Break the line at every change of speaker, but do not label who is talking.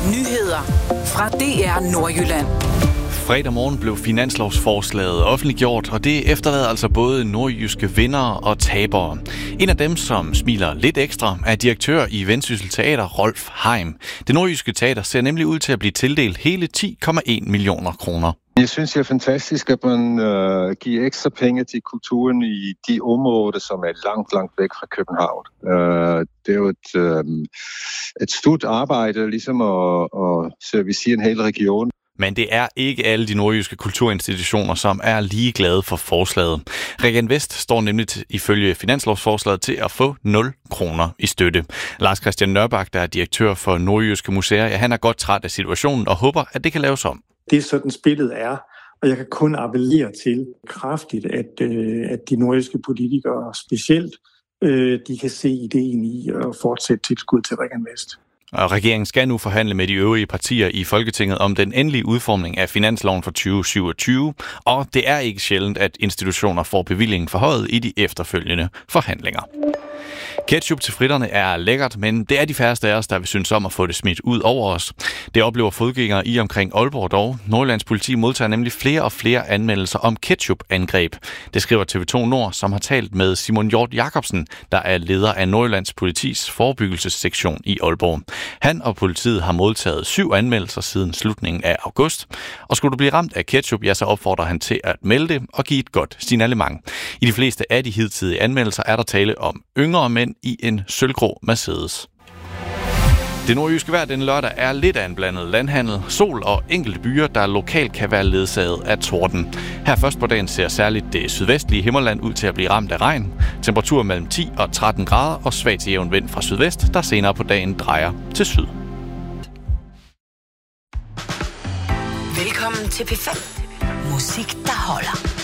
Nyheder fra DR Nordjylland.
Fredag morgen blev finanslovsforslaget offentliggjort, og det efterlader altså både nordjyske vindere og tabere. En af dem, som smiler lidt ekstra, er direktør i Vendsyssel Teater, Rolf Heim. Det nordjyske teater ser nemlig ud til at blive tildelt hele 10,1 millioner kroner.
Jeg synes, det er fantastisk, at man giver ekstra penge til kulturen i de områder, som er langt væk fra København. Det er jo et stort arbejde, ligesom at servicere en hel region.
Men det er ikke alle de nordjyske kulturinstitutioner, som er lige glade for forslaget. Region Vest står nemlig ifølge finanslovsforslaget til at få 0 kroner i støtte. Lars Christian Nørbak, der er direktør for Nordjyske Museer, han er godt træt af situationen og håber, at det kan laves om.
Det er sådan spillet er, og jeg kan kun appellere til kraftigt, at de nordjyske politikere specielt, de kan se ideen i at fortsætte tilskud til Region Vest.
Og regeringen skal nu forhandle med de øvrige partier i Folketinget om den endelige udformning af finansloven for 2027, og det er ikke sjældent, at institutioner får bevillingen forhøjet i de efterfølgende forhandlinger. Ketchup til fritterne er lækkert, men det er de færreste af os, der vil synes om at få det smidt ud over os. Det oplever fodgængere i omkring Aalborg dog. Nordjyllands politi modtager nemlig flere og flere anmeldelser om ketchup-angreb. Det skriver TV2 Nord, som har talt med Simon Hjort Jacobsen, der er leder af Nordjyllands politis forebyggelsessektion i Aalborg. Han og politiet har modtaget 7 anmeldelser siden slutningen af august. Og skulle du blive ramt af ketchup, ja, så opfordrer han til at melde det og give et godt signalement. I de fleste af de hidtidige anmeldelser er der tale om yngre mænd i en sølvgrå Mercedes. Det nordjyske vejr denne lørdag er lidt af en blandet landhandel, sol og enkelte byer, der lokalt kan være ledsaget af torden. Her først på dagen ser særligt det sydvestlige Himmerland ud til at blive ramt af regn. Temperatur mellem 10 og 13 grader og svag til jævn vind fra sydvest, der senere på dagen drejer til syd.
Velkommen til P5. Musik, der holder.